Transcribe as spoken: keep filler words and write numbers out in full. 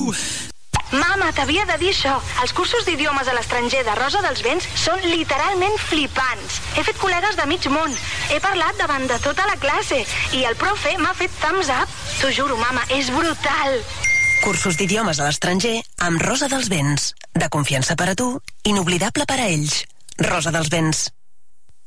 Mama, t'havia de dir això. Els cursos d'idiomes a l'estranger de Rosa dels Vents són literalment flipants. He fet col·legues de mig món. He parlat davant de tota la classe. I el profe m'ha fet thumbs up. T'ho juro, mama, és brutal. Cursos d'idiomes a l'estranger amb Rosa dels Vents. De confiança per a tu, inoblidable per a ells. Rosa dels Vents.